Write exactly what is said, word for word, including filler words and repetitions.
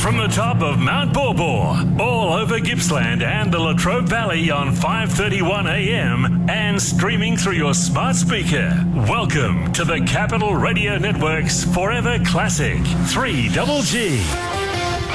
From the top of Mount Baw, all over Gippsland and the Latrobe Valley on five thirty-one a m and streaming through your smart speaker. Welcome to the Capital Radio Network's Forever Classic three G G.